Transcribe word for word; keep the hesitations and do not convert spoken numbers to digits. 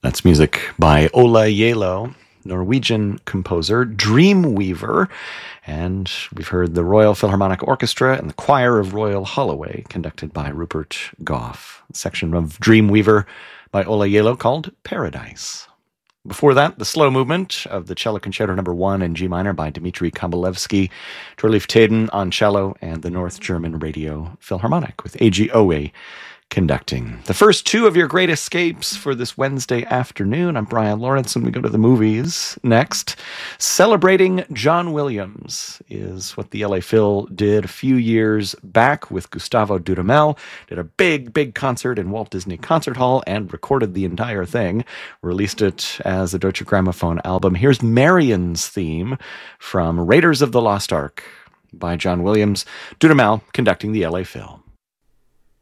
That's music by Ola Yelo, Norwegian composer, Dreamweaver, and we've heard the Royal Philharmonic Orchestra and the Choir of Royal Holloway, conducted by Rupert Goff. A section of Dreamweaver by Ola Yelo called Paradise. Before that, the slow movement of the Cello Concerto Number One in G minor by Dmitri Kabalevsky, Torleif Teden on cello, and the North German Radio Philharmonic with A G Owe conducting. The first two of your great escapes for this Wednesday afternoon. I'm Brian Lawrence, and we go to the movies next. Celebrating John Williams is what the L A Phil did a few years back with Gustavo Dudamel. Did a big, big concert in Walt Disney Concert Hall and recorded the entire thing. Released it as a Deutsche Grammophon album. Here's Marion's theme from Raiders of the Lost Ark by John Williams. Dudamel conducting the L A Phil.